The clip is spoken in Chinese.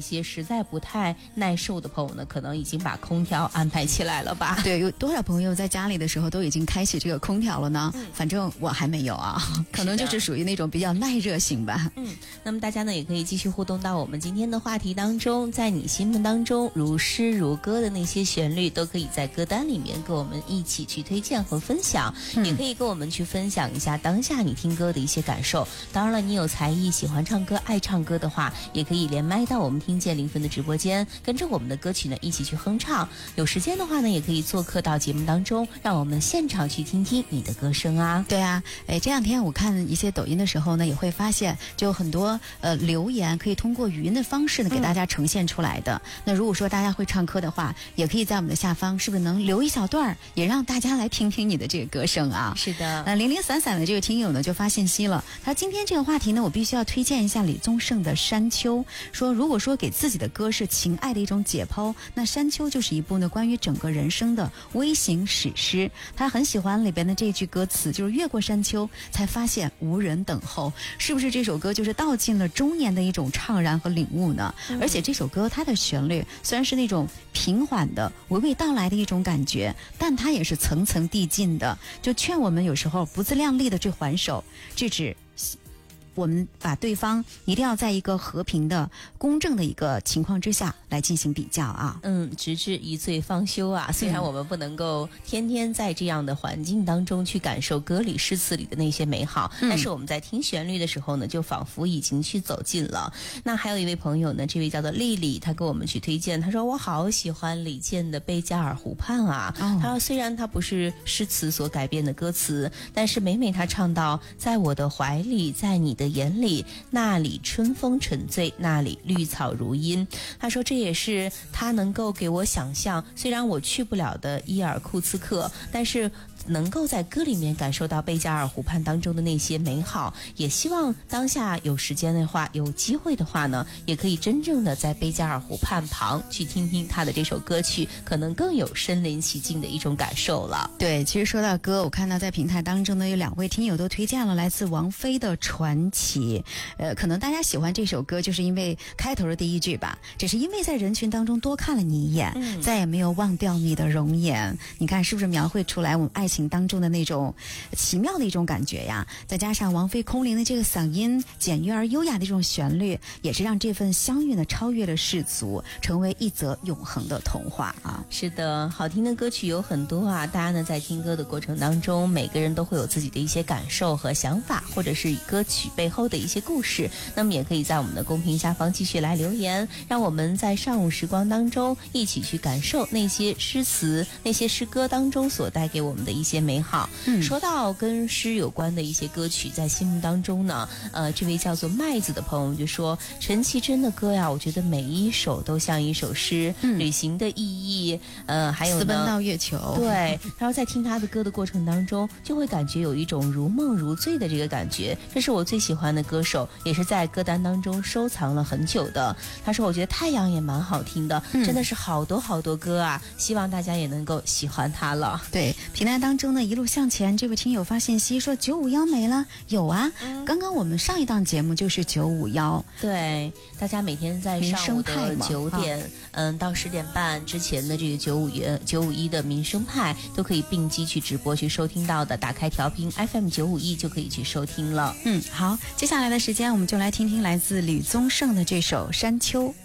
些实在不太耐受的朋友呢，可能已经把空调安排起来了吧？ 对，有多少朋友在家里的时候都已经开启这个空调了呢？反正我还没有啊，可能就是属于那种比较耐热型吧。 那么大家呢也可以继续互动到我们今天的话题当中，在你心目当中如诗如歌的那些旋律，都可以在歌单里面跟我们一起去推荐和分享，也可以跟我们去分享一下当下你听歌的一些感受。当然了，你有才艺，喜欢唱歌，爱唱歌的话，也可以连麦到我们听见零分的直播间，跟着我们的歌曲呢一起去哼唱。有时间的话呢，也可以做客到节目当中，让我们现场去听听你的歌声啊。 对啊，这两天我看一些抖音的时候呢，也会发现就很多留言可以通过语音的方式呢给大家呈现出来的。那如果说大家会唱歌的话，也可以在我们的下方是不是能留一小段，也让大家来听听你的这个歌声啊？ 是的。 零零散散的这个听友呢就发信息了，他今天这个话题呢，我必须要推荐一下李宗盛的《山丘》，说如果说给自己的歌是情爱的一种解剖，那《山丘》就是一部呢关于整个人生的微型史诗。他很喜欢里边的这句歌词，就是越过山丘才发现无人等候。是不是这首歌就是道尽了中年的一种怅然和领悟呢？而且这首歌它的旋律虽然是那种平缓的娓娓道来的一种感觉，但它也是层层递进的，就劝我们有时候不自量力的去还手，制止我们把对方一定要在一个和平的公正的一个情况之下来进行比较啊。 直至一醉方休啊。虽然我们不能够天天在这样的环境当中去感受歌里诗词里的那些美好，但是我们在听旋律的时候呢，就仿佛已经去走进了。那还有一位朋友呢，这位叫做丽丽，他给我们去推荐，他说我好喜欢李健的《贝加尔湖畔》啊。他说虽然他不是诗词所改编的歌词，但是每每他唱到在我的怀里，在你的眼里，那里春风沉醉，那里绿草如茵。他说这也是他能够给我想象，虽然我去不了的伊尔库茨克，但是能够在歌里面感受到贝加尔湖畔当中的那些美好。也希望当下有时间的话，有机会的话呢，也可以真正的在贝加尔湖畔旁去听听他的这首歌曲，可能更有身临其境的一种感受了。 对，其实说到歌，我看到在平台当中呢，有2位听友都推荐了来自王菲的《传奇》。可能大家喜欢这首歌就是因为开头的第一句吧，只是因为在人群当中多看了你一眼，再也没有忘掉你的容颜。你看是不是描绘出来我们爱情当中的那种奇妙的一种感觉呀？再加上王菲空灵的这个嗓音，简约而优雅的这种旋律，也是让这份相遇呢超越了世俗，成为一则永恒的童话啊！ 是的，好听的歌曲有很多啊，大家呢在听歌的过程当中，每个人都会有自己的一些感受和想法，或者是歌曲背后的一些故事。那么也可以在我们的公屏下方继续来留言，让我们在上午时光当中一起去感受那些诗词、那些诗歌当中所带给我们的一些美好。说到跟诗有关的一些歌曲，在心目当中呢，这位叫做麦子的朋友就说，陈绮贞的歌呀，我觉得每一首都像一首诗，旅行的意义，还有呢， 私奔到月球。 对，然后在听他的歌的过程当中，就会感觉有一种如梦如醉的这个感觉。这是我最喜欢的歌手，也是在歌单当中收藏了很久的。他说我觉得太阳也蛮好听的，真的是好多好多歌啊，希望大家也能够喜欢他了。 对，平台当中呢一路向前，这位听友发信息说951没了。有啊，刚刚我们上一档节目就是951。 对，大家每天在上午的9点到10点半之前的这个951的民生派都可以并机去直播去收听到的，打开调频 FM 951就可以去收听了。 好，接下来的时间我们就来听听来自吕宗盛的这首《山丘》。